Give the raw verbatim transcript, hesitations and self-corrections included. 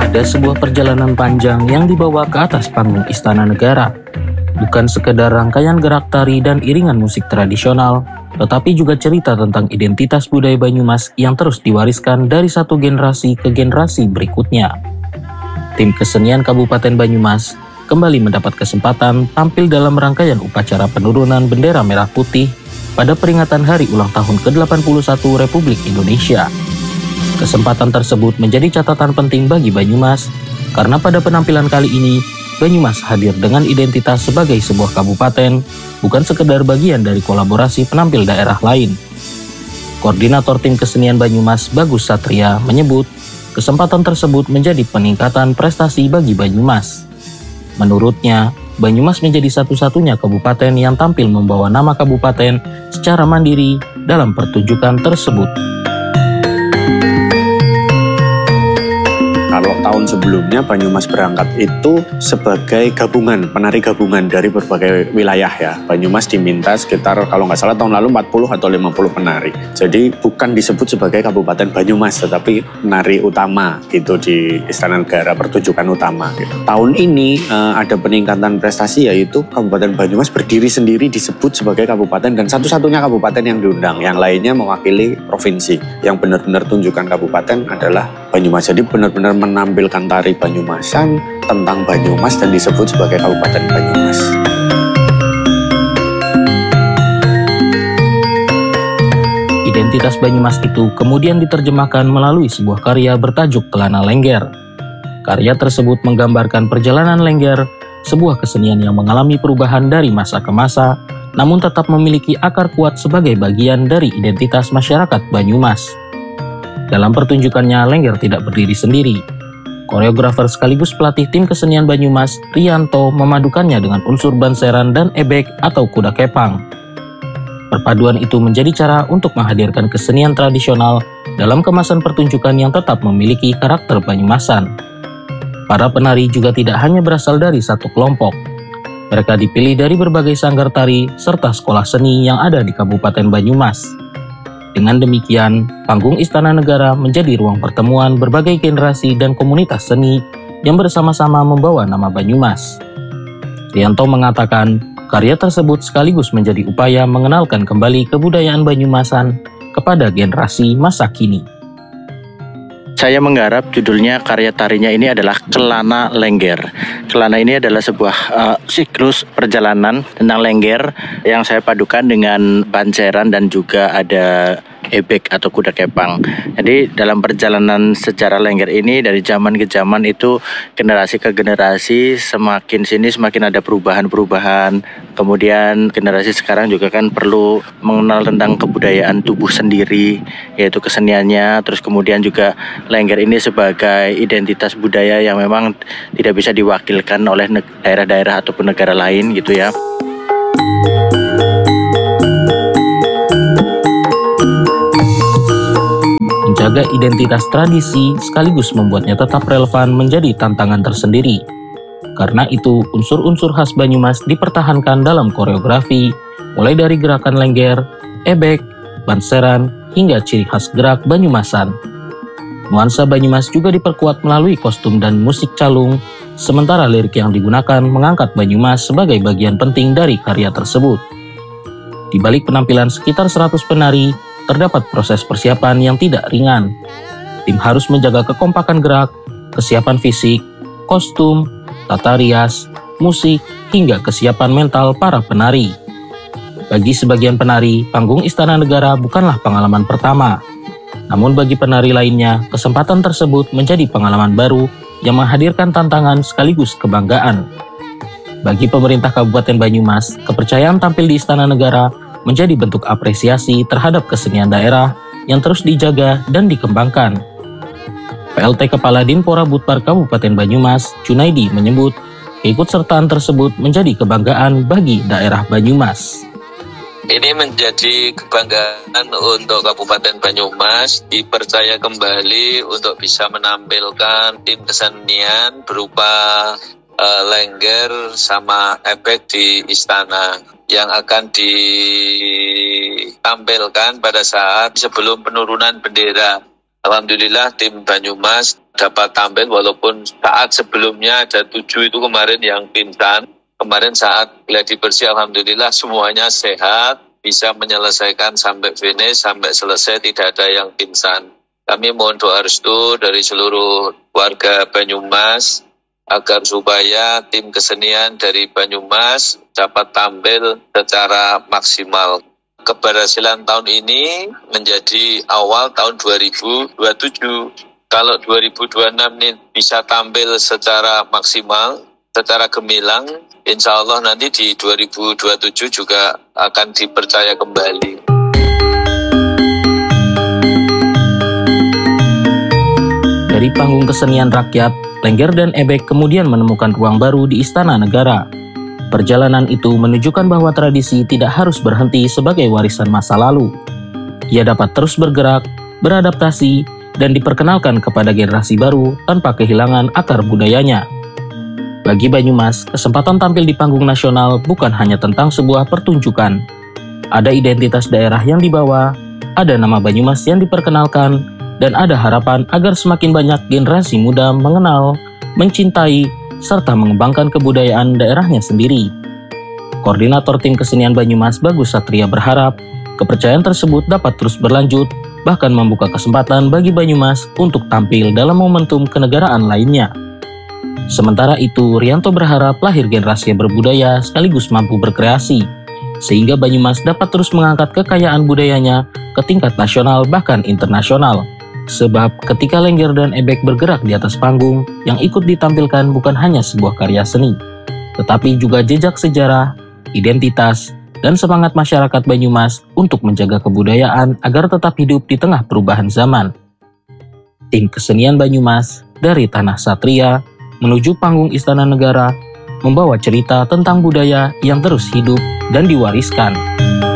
ada sebuah perjalanan panjang yang dibawa ke atas panggung Istana Negara. Bukan sekedar rangkaian gerak tari dan iringan musik tradisional, tetapi juga cerita tentang identitas budaya Banyumas yang terus diwariskan dari satu generasi ke generasi berikutnya. Tim kesenian Kabupaten Banyumas kembali mendapat kesempatan tampil dalam rangkaian upacara penurunan bendera merah putih pada peringatan Hari Ulang Tahun ke delapan puluh satu Republik Indonesia. Kesempatan tersebut menjadi catatan penting bagi Banyumas, karena pada penampilan kali ini, Banyumas hadir dengan identitas sebagai sebuah kabupaten, bukan sekedar bagian dari kolaborasi penampil daerah lain. Koordinator Tim Kesenian Banyumas, Bagus Satria, menyebut kesempatan tersebut menjadi peningkatan prestasi bagi Banyumas. Menurutnya, Banyumas menjadi satu-satunya kabupaten yang tampil membawa nama kabupaten secara mandiri dalam pertunjukan tersebut. Kalau tahun sebelumnya Banyumas berangkat itu sebagai gabungan, penari gabungan dari berbagai wilayah ya. Banyumas diminta sekitar kalau nggak salah tahun lalu empat puluh atau lima puluh penari. Jadi bukan disebut sebagai Kabupaten Banyumas, tetapi penari utama gitu di Istana Negara, pertunjukan utama. Gitu. Tahun ini uh, ada peningkatan prestasi, yaitu Kabupaten Banyumas berdiri sendiri disebut sebagai kabupaten dan satu-satunya kabupaten yang diundang. Yang lainnya mewakili provinsi. Yang benar-benar tunjukkan kabupaten adalah Banyumas. Jadi benar-benar menampilkan tari Banyumasan tentang Banyumas dan disebut sebagai Kabupaten Banyumas. Identitas Banyumas itu kemudian diterjemahkan melalui sebuah karya bertajuk Kelana Lengger. Karya tersebut menggambarkan perjalanan Lengger, sebuah kesenian yang mengalami perubahan dari masa ke masa, namun tetap memiliki akar kuat sebagai bagian dari identitas masyarakat Banyumas. Dalam pertunjukannya, Lengger tidak berdiri sendiri. Koreografer sekaligus pelatih tim kesenian Banyumas, Rianto, memadukannya dengan unsur banseran dan ebek atau kuda kepang. Perpaduan itu menjadi cara untuk menghadirkan kesenian tradisional dalam kemasan pertunjukan yang tetap memiliki karakter Banyumasan. Para penari juga tidak hanya berasal dari satu kelompok. Mereka dipilih dari berbagai sanggar tari serta sekolah seni yang ada di Kabupaten Banyumas. Dengan demikian, panggung Istana Negara menjadi ruang pertemuan berbagai generasi dan komunitas seni yang bersama-sama membawa nama Banyumas. Rianto mengatakan, karya tersebut sekaligus menjadi upaya mengenalkan kembali kebudayaan Banyumasan kepada generasi masa kini. Saya menggarap judulnya karya tarinya ini adalah Kelana Lengger. Kelana ini adalah sebuah uh, siklus perjalanan tentang Lengger yang saya padukan dengan banseran dan juga ada ebek atau kuda kepang. Jadi dalam perjalanan sejarah Lengger ini dari zaman ke zaman itu generasi ke generasi semakin sini semakin ada perubahan-perubahan. Kemudian generasi sekarang juga kan perlu mengenal tentang kebudayaan tubuh sendiri, yaitu keseniannya. Terus kemudian juga Lengger ini sebagai identitas budaya yang memang tidak bisa diwakilkan oleh daerah-daerah ataupun negara lain gitu ya. Menjaga identitas tradisi sekaligus membuatnya tetap relevan menjadi tantangan tersendiri. Karena itu, unsur-unsur khas Banyumas dipertahankan dalam koreografi, mulai dari gerakan Lengger, ebek, banseran, hingga ciri khas gerak Banyumasan. Nuansa Banyumas juga diperkuat melalui kostum dan musik calung, sementara lirik yang digunakan mengangkat Banyumas sebagai bagian penting dari karya tersebut. Di balik penampilan sekitar seratus penari, terdapat proses persiapan yang tidak ringan. Tim harus menjaga kekompakan gerak, kesiapan fisik, kostum, tata rias, musik, hingga kesiapan mental para penari. Bagi sebagian penari, panggung Istana Negara bukanlah pengalaman pertama. Namun bagi penari lainnya, kesempatan tersebut menjadi pengalaman baru yang menghadirkan tantangan sekaligus kebanggaan. Bagi pemerintah Kabupaten Banyumas, kepercayaan tampil di Istana Negara menjadi bentuk apresiasi terhadap kesenian daerah yang terus dijaga dan dikembangkan. P L T Kepala Dinpora Budpar Kabupaten Banyumas, Junaidi, menyebut keikutsertaan tersebut menjadi kebanggaan bagi daerah Banyumas. Ini menjadi kebanggaan untuk Kabupaten Banyumas, dipercaya kembali untuk bisa menampilkan tim kesenian berupa uh, Lengger sama ebek di istana yang akan ditampilkan pada saat sebelum penurunan bendera Alhamdulillah tim Banyumas dapat tampil walaupun saat sebelumnya ada tujuh itu kemarin yang pingsan. Kemarin saat gladi bersih Alhamdulillah semuanya sehat, bisa menyelesaikan sampai finish, sampai selesai tidak ada yang pingsan. Kami mohon doa restu dari seluruh warga Banyumas agar supaya tim kesenian dari Banyumas dapat tampil secara maksimal. Keberhasilan tahun ini menjadi awal tahun dua ribu dua puluh tujuh. Kalau dua ribu dua puluh enam ini bisa tampil secara maksimal, secara gemilang, insya Allah nanti di dua ribu dua puluh tujuh juga akan dipercaya kembali. Dari panggung kesenian rakyat, Lengger dan Ebek kemudian menemukan ruang baru di Istana Negara. Perjalanan itu menunjukkan bahwa tradisi tidak harus berhenti sebagai warisan masa lalu. Ia dapat terus bergerak, beradaptasi, dan diperkenalkan kepada generasi baru tanpa kehilangan akar budayanya. Bagi Banyumas, kesempatan tampil di panggung nasional bukan hanya tentang sebuah pertunjukan. Ada identitas daerah yang dibawa, ada nama Banyumas yang diperkenalkan, dan ada harapan agar semakin banyak generasi muda mengenal, mencintai, serta mengembangkan kebudayaan daerahnya sendiri. Koordinator tim kesenian Banyumas Bagus Satria berharap kepercayaan tersebut dapat terus berlanjut, bahkan membuka kesempatan bagi Banyumas untuk tampil dalam momentum kenegaraan lainnya. Sementara itu, Rianto berharap lahir generasi yang berbudaya sekaligus mampu berkreasi, sehingga Banyumas dapat terus mengangkat kekayaan budayanya ke tingkat nasional bahkan internasional. Sebab ketika Lengger dan Ebek bergerak di atas panggung, yang ikut ditampilkan bukan hanya sebuah karya seni, tetapi juga jejak sejarah, identitas, dan semangat masyarakat Banyumas untuk menjaga kebudayaan agar tetap hidup di tengah perubahan zaman. Tim kesenian Banyumas dari Tanah Satria menuju panggung Istana Negara membawa cerita tentang budaya yang terus hidup dan diwariskan.